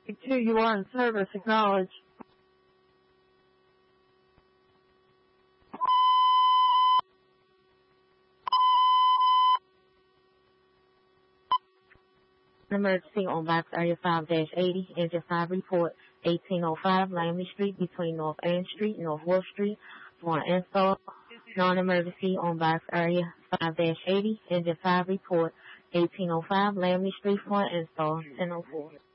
2, you are in service. Acknowledge. Emergency on box area 5-80, engine 5 report, 1805 Lamley Street between North Ann Street and North Wolf Street for an install. Non-emergency on box area 5-80, engine 5 report, 1805 Lamley Street for an install, 1004.